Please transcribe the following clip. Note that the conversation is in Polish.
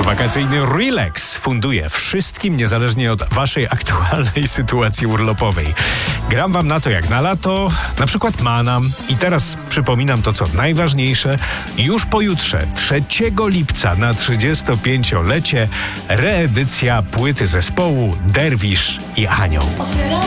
Wakacyjny Relax funduje wszystkim, niezależnie od waszej aktualnej sytuacji urlopowej. Gram wam na to jak na lato, na przykład Manam. I teraz przypominam to, co najważniejsze. Już pojutrze, 3 lipca na 35-lecie reedycja płyty zespołu Derwisz i Anioł.